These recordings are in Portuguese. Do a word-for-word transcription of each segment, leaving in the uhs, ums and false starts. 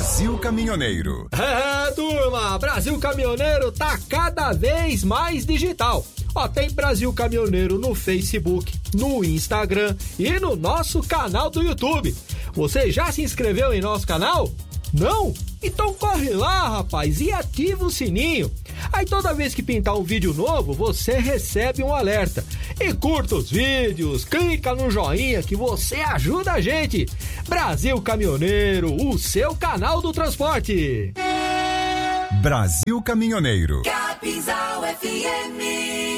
Brasil Caminhoneiro. É, turma, Brasil Caminhoneiro tá cada vez mais digital. Ó, tem Brasil Caminhoneiro no Facebook, no Instagram e no nosso canal do YouTube. Você já se inscreveu em nosso canal? Não? Então corre lá, rapaz, e ativa o sininho. Aí toda vez que pintar um vídeo novo, você recebe um alerta. E curta os vídeos, clica no joinha que você ajuda a gente. Brasil Caminhoneiro, o seu canal do transporte. Brasil Caminhoneiro. Capinzal F M.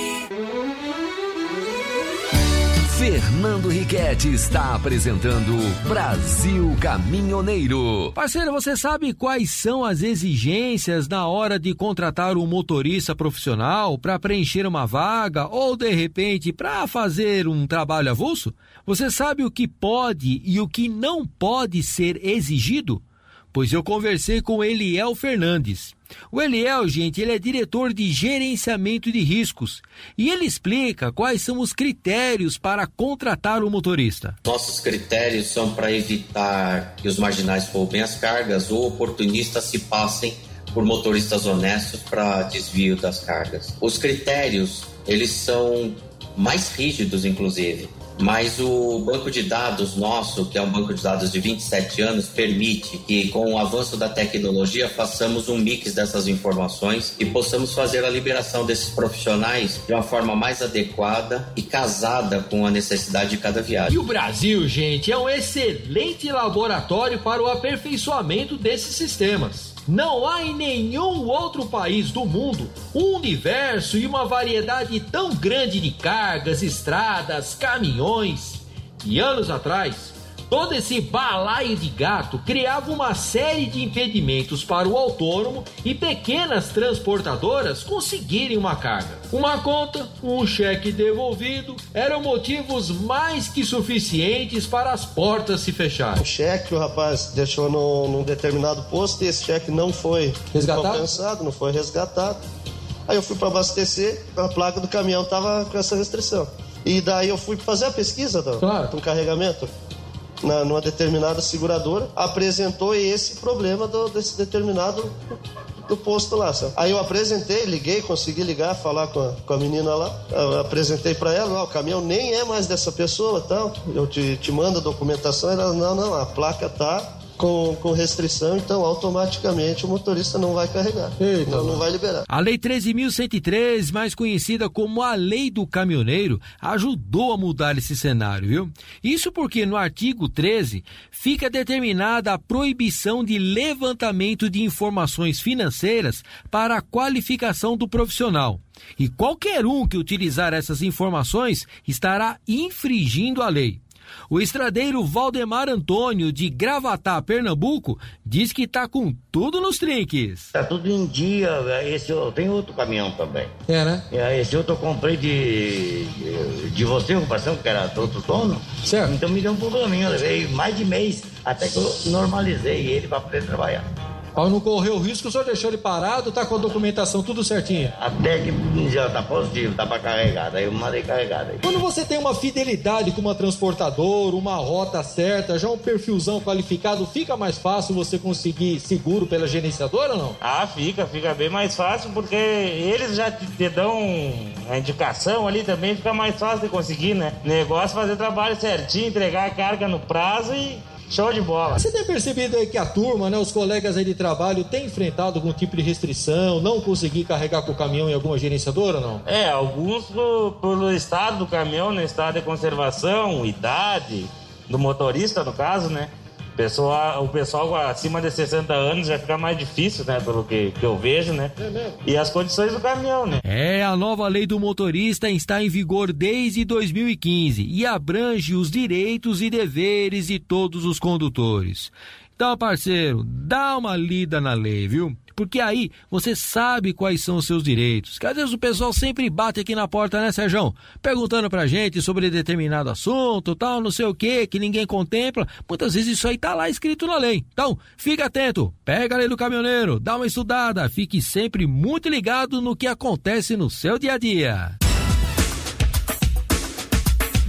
Fernando Riquetti está apresentando Brasil Caminhoneiro. Parceiro, você sabe quais são as exigências na hora de contratar um motorista profissional para preencher uma vaga ou, de repente, para fazer um trabalho avulso? Você sabe o que pode e o que não pode ser exigido? Pois eu conversei com Eliel Fernandes. O Eliel, gente, ele é diretor de gerenciamento de riscos e ele explica quais são os critérios para contratar o motorista. Nossos critérios são para evitar que os marginais roubem as cargas ou oportunistas se passem por motoristas honestos para desvio das cargas. Os critérios, eles são mais rígidos, inclusive. Mas o banco de dados nosso, que é um banco de dados de vinte e sete anos, permite que, com o avanço da tecnologia, façamos um mix dessas informações e possamos fazer a liberação desses profissionais de uma forma mais adequada e casada com a necessidade de cada viagem. E o Brasil, gente, é um excelente laboratório para o aperfeiçoamento desses sistemas. Não há em nenhum outro país do mundo um universo e uma variedade tão grande de cargas, estradas, caminhões. E anos atrás, todo esse balaio de gato criava uma série de impedimentos para o autônomo e pequenas transportadoras conseguirem uma carga. Uma conta, um cheque devolvido eram motivos mais que suficientes para as portas se fecharem. O cheque o rapaz deixou no, num determinado posto e esse cheque não foi resgatado? compensado, não foi resgatado. Aí eu fui para abastecer, a placa do caminhão estava com essa restrição. E daí eu fui fazer a pesquisa do, claro. do carregamento. Na, numa determinada seguradora, apresentou esse problema do, desse determinado do posto lá, sabe? Aí eu apresentei, liguei, consegui ligar, falar com a, com a menina lá, eu apresentei pra ela, ó, o caminhão nem é mais dessa pessoa, tal, eu te, te mando a documentação, ela, não, não, a placa tá com, com restrição, então automaticamente o motorista não vai carregar. Eita, não, não vai liberar. A Lei treze mil cento e três, mais conhecida como a Lei do Caminhoneiro, ajudou a mudar esse cenário, viu? Isso porque no artigo treze fica determinada a proibição de levantamento de informações financeiras para a qualificação do profissional. E qualquer um que utilizar essas informações estará infringindo a lei. O estradeiro Valdemar Antônio, de Gravatá, Pernambuco, diz que tá com tudo nos trinques. Tá tudo em dia. Esse eu tenho outro caminhão também. É, né? Esse outro eu comprei de, de, de você, o parceiro, que era outro dono. Certo. Então me deu um probleminha. Eu levei mais de mês até que eu normalizei ele para poder trabalhar. Para não correr o risco, o senhor deixou ele parado, tá com a documentação tudo certinho? Até que já tá positivo, tá para carregar. Daí eu mandei carregar. Daí. Quando você tem uma fidelidade com uma transportadora, uma rota certa, já um perfilzão qualificado, fica mais fácil você conseguir seguro pela gerenciadora ou não? Ah, fica, fica bem mais fácil, porque eles já te, te dão a indicação ali também, fica mais fácil de conseguir, né? Negócio é fazer trabalho certinho, entregar a carga no prazo e show de bola. Você tem percebido aí que a turma, né, os colegas aí de trabalho têm enfrentado algum tipo de restrição, não conseguir carregar com o caminhão em alguma gerenciadora ou não? É, alguns pelo, pelo estado do caminhão, no estado de conservação, idade do motorista no caso, né? Pessoa, o pessoal acima de sessenta anos já fica mais difícil, né? Pelo que, que eu vejo, né? É mesmo. E as condições do caminhão, né? É, a nova lei do motorista está em vigor desde dois mil e quinze e abrange os direitos e deveres de todos os condutores. Então, parceiro, dá uma lida na lei, viu? Porque aí você sabe quais são os seus direitos. Que às vezes o pessoal sempre bate aqui na porta, né, Sérgio? Perguntando pra gente sobre determinado assunto, tal, não sei o que, que ninguém contempla. Muitas vezes isso aí tá lá escrito na lei. Então, fica atento, pega a lei do caminhoneiro, dá uma estudada, fique sempre muito ligado no que acontece no seu dia a dia.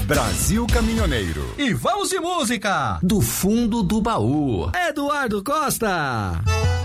Brasil Caminhoneiro. E vamos de música! Do fundo do baú. Eduardo Costa.